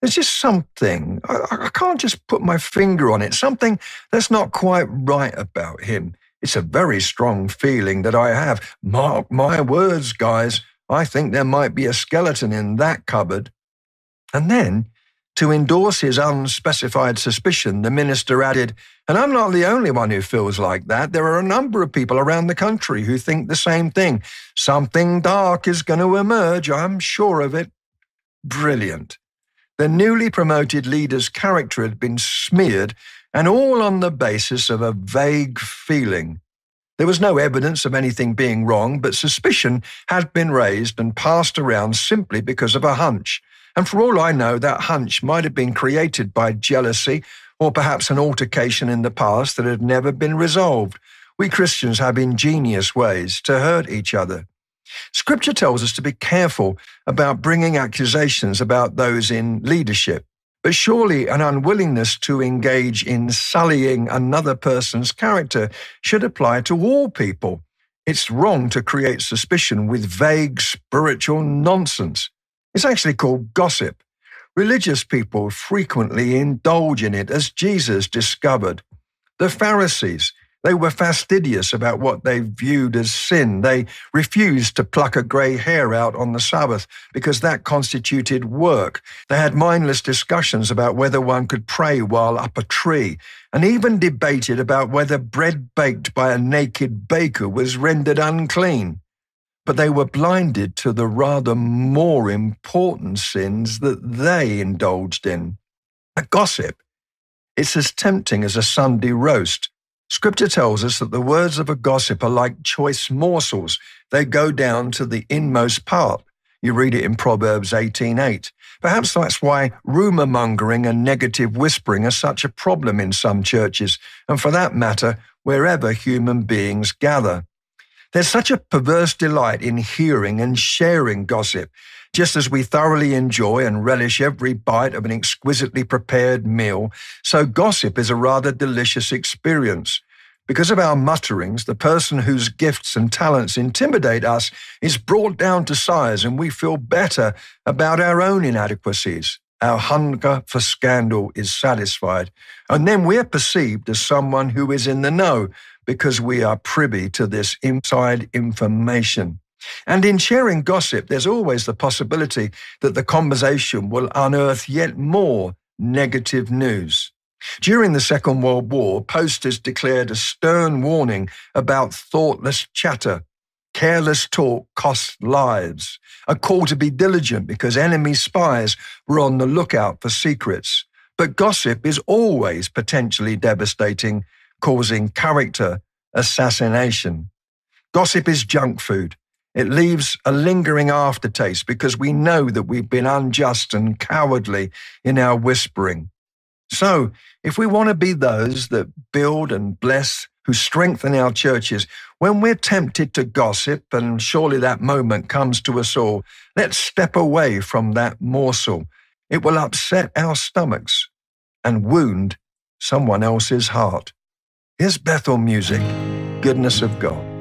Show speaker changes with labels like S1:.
S1: There's just something, I can't just put my finger on it, something that's not quite right about him. It's a very strong feeling that I have. Mark my words, guys, I think there might be a skeleton in that cupboard. And then, to endorse his unspecified suspicion, the minister added, and I'm not the only one who feels like that. There are a number of people around the country who think the same thing. Something dark is going to emerge, I'm sure of it. Brilliant. The newly promoted leader's character had been smeared, and all on the basis of a vague feeling. There was no evidence of anything being wrong, but suspicion had been raised and passed around simply because of a hunch. And for all I know, that hunch might have been created by jealousy or perhaps an altercation in the past that had never been resolved. We Christians have ingenious ways to hurt each other. Scripture tells us to be careful about bringing accusations about those in leadership, but surely an unwillingness to engage in sullying another person's character should apply to all people. It's wrong to create suspicion with vague spiritual nonsense. It's actually called gossip. Religious people frequently indulge in it, as Jesus discovered. The Pharisees, they were fastidious about what they viewed as sin. They refused to pluck a grey hair out on the Sabbath because that constituted work. They had mindless discussions about whether one could pray while up a tree, and even debated about whether bread baked by a naked baker was rendered unclean. But they were blinded to the rather more important sins that they indulged in. A gossip, it's as tempting as a Sunday roast. Scripture tells us that the words of a gossip are like choice morsels. They go down to the inmost part. You read it in Proverbs 18:8. Perhaps that's why rumor mongering and negative whispering are such a problem in some churches, and for that matter, wherever human beings gather. There's such a perverse delight in hearing and sharing gossip, just as we thoroughly enjoy and relish every bite of an exquisitely prepared meal, so gossip is a rather delicious experience. Because of our mutterings, the person whose gifts and talents intimidate us is brought down to size, and we feel better about our own inadequacies. Our hunger for scandal is satisfied, and then we're perceived as someone who is in the know because we are privy to this inside information. And in sharing gossip, there's always the possibility that the conversation will unearth yet more negative news. During the Second World War, posters declared a stern warning about thoughtless chatter. Careless talk costs lives. A call to be diligent because enemy spies were on the lookout for secrets. But gossip is always potentially devastating, causing character assassination. Gossip is junk food. It leaves a lingering aftertaste because we know that we've been unjust and cowardly in our whispering. So, if we want to be those that build and bless, who strengthen our churches, when we're tempted to gossip, and surely that moment comes to us all, let's step away from that morsel. It will upset our stomachs and wound someone else's heart. Here's Bethel music, Goodness of God.